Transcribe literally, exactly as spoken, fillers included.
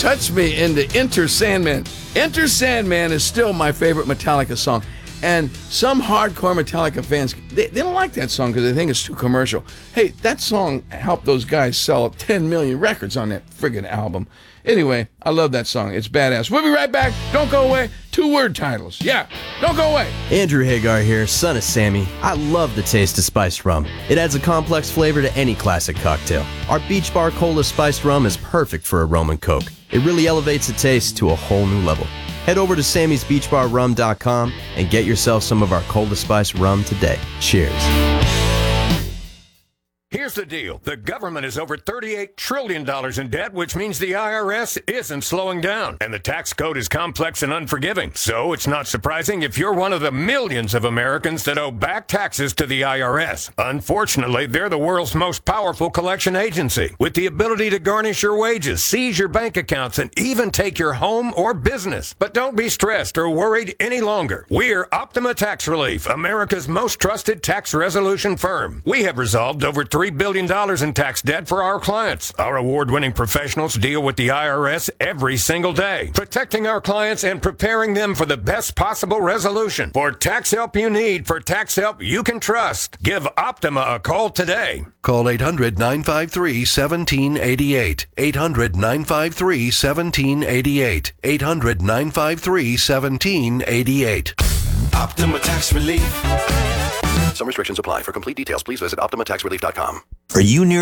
touched me into Enter Sandman. Enter Sandman is still my favorite Metallica song. And some hardcore Metallica fans, they, they don't like that song because they think it's too commercial. Hey, that song helped those guys sell ten million records on that friggin' album. Anyway, I love that song. It's badass. We'll be right back. Don't go away. Two word titles. Yeah, don't go away. Andrew Hagar here, son of Sammy. I love the taste of spiced rum. It adds a complex flavor to any classic cocktail. Our Beach Bar Cola Spiced Rum is perfect for a rum and coke. It really elevates the taste to a whole new level. Head over to sammys beach bar rum dot com and get yourself some of our Cola Spiced rum today. Cheers. Here's the deal. The government is over thirty-eight trillion dollars in debt, which means the I R S isn't slowing down. And the tax code is complex and unforgiving. So it's not surprising if you're one of the millions of Americans that owe back taxes to the I R S. Unfortunately, they're the world's most powerful collection agency, with the ability to garnish your wages, seize your bank accounts, and even take your home or business. But don't be stressed or worried any longer. We're Optima Tax Relief, America's most trusted tax resolution firm. We have resolved over three billion dollars in tax debt for our clients. Our award-winning professionals deal with the I R S every single day, protecting our clients and preparing them for the best possible resolution. For tax help you need, for tax help you can trust, give Optima a call today. Call eight hundred, nine five three, one seven eight eight. eight hundred, nine five three, one seven eight eight. eight hundred, nine five three, one seven eight eight. Optima Tax Relief. Some restrictions apply. For complete details, please visit optima tax relief dot com. Are you near